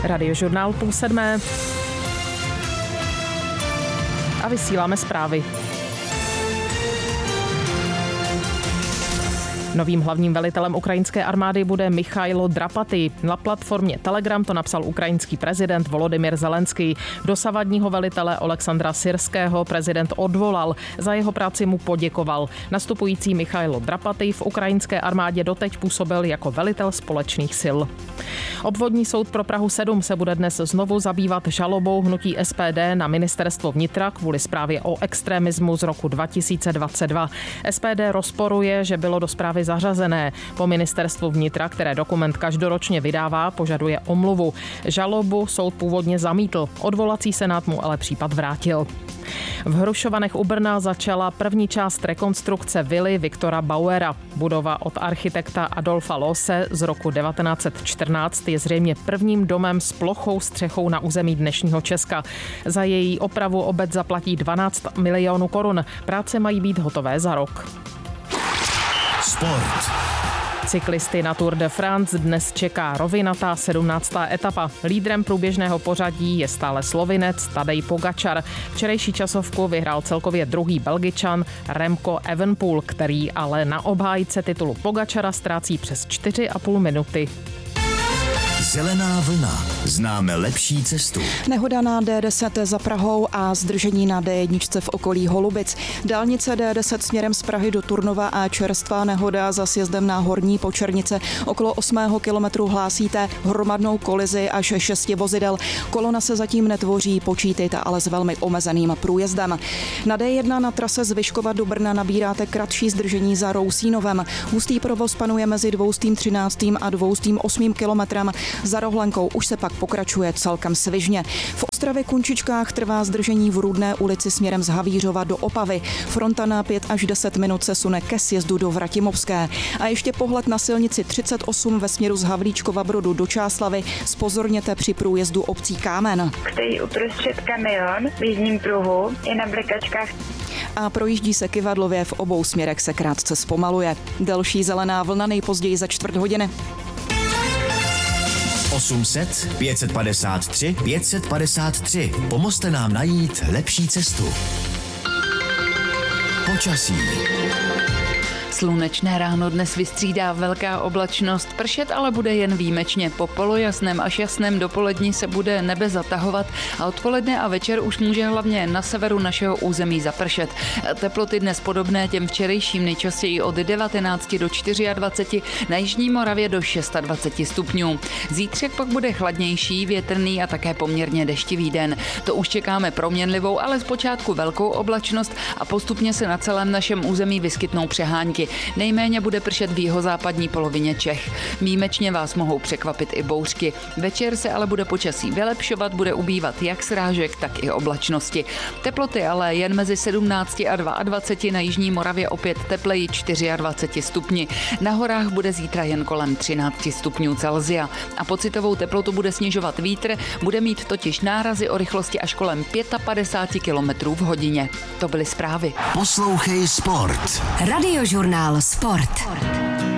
Radiožurnál 6:30. A vysíláme zprávy. Novým hlavním velitelem ukrajinské armády bude Michailo Drapatý. Na platformě Telegram to napsal ukrajinský prezident Volodymyr Zelenský. Dosavadního velitele Oleksandra Syrského prezident odvolal. Za jeho práci mu poděkoval. Nastupující Michailo Drapatý v ukrajinské armádě doteď působil jako velitel společných sil. Obvodní soud pro Prahu 7 se bude dnes znovu zabývat žalobou hnutí SPD na ministerstvo vnitra kvůli zprávě o extremismu z roku 2022. SPD rozporuje, že bylo do zprávy zařazené. Po ministerstvu vnitra, které dokument každoročně vydává, požaduje omluvu. Žalobu soud původně zamítl. Odvolací senát mu ale případ vrátil. V Hrušovanech u Brna začala první část rekonstrukce vily Viktora Bauera. Budova od architekta Adolfa Loose z roku 1914 je zřejmě prvním domem s plochou střechou na území dnešního Česka. Za její opravu obec zaplatí 12 milionů korun. Práce mají být hotové za rok. Sport. Cyklisty na Tour de France dnes čeká rovinatá 17. etapa. Lídrem průběžného pořadí je stále Slovinec Tadej Pogačar. Včerejší časovku vyhrál celkově druhý Belgičan Remco Evenepoel, který ale na obhájce titulu Pogačara ztrácí přes 4,5 minuty. Zelená vlna. Známe lepší cestu. Nehoda na D10 za Prahou a zdržení na D1 v okolí Holubic. Dálnice D10 směrem z Prahy do Turnova a čerstvá nehoda za sjezdem na Horní Počernice. Okolo 8. kilometru hlásíte hromadnou kolizi až 6 vozidel. Kolona se zatím netvoří, počítejte ale s velmi omezeným průjezdem. Na D1 na trase z Vyškova do Brna nabíráte kratší zdržení za Rousínovem. Hustý provoz panuje mezi 213. a 208. kilometrem. Za Rohlenkou už se pak pokračuje celkem svižně. V Ostravě Kunčičkách trvá zdržení v Rudné ulici směrem z Havířova do Opavy. Fronta na 5 až 10 minut se sune ke sjezdu do Vratimovské. A ještě pohled na silnici 38 ve směru z Havlíčkova Brodu do Čáslavy. Zpozorněte při průjezdu obcí Kámen. Stojí uprostřed kamion v jízdním pruhu, je na blikačkách. A projíždí se kyvadlově, v obou směrech se krátce zpomaluje. Delší zelená vlna nejpozději za čtvrt hodiny. 800 553 553. Pomozte nám najít lepší cestu. Počasí. Slunečné ráno dnes vystřídá velká oblačnost, pršet ale bude jen výjimečně. Po polojasném až jasném dopolední se bude nebe zatahovat a odpoledne a večer už může hlavně na severu našeho území zapršet. Teploty dnes podobné těm včerejším, nejčastěji od 19 do 24, na jižní Moravě do 26 stupňů. Zítřek pak bude chladnější, větrný a také poměrně deštivý den. To už čekáme proměnlivou, ale zpočátku velkou oblačnost a postupně se na celém našem území vyskytnou přehánky. Nejméně bude pršet v jihozápadní polovině Čech. Výjimečně vás mohou překvapit i bouřky. Večer se ale bude počasí vylepšovat, bude ubývat jak srážek, tak i oblačnosti. Teploty ale jen mezi 17 a 22, na jižní Moravě opět tepleji 24 stupni. Na horách bude zítra jen kolem 13 stupňů Celsia. A pocitovou teplotu bude snižovat vítr, bude mít totiž nárazy o rychlosti až kolem 55 km v hodině. To byly zprávy. Poslouchej Sport. Radiožurnál Sport.